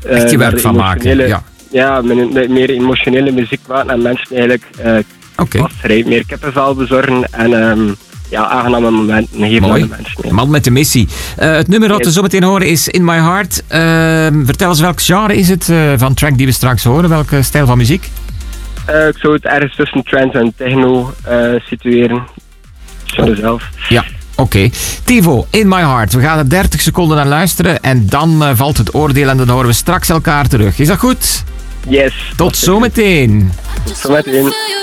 echt je werk van maken, ja. Ja, met meer emotionele muziek maken en mensen eigenlijk vastgrijpen, meer kippenvel bezorgen en aangename momenten geven aan de mensen. Ja. Man met de missie. Het nummer dat we zo meteen horen is In My Heart. Vertel eens, welk genre is het van track die we straks horen? Welke stijl van muziek? Ik zou het ergens tussen trance en techno situeren. Zo zelf. Ja. Oké. Thivo, In My Heart. We gaan er 30 seconden naar luisteren en dan valt het oordeel en dan horen we straks elkaar terug. Is dat goed? Yes. Tot zometeen. Tot zometeen.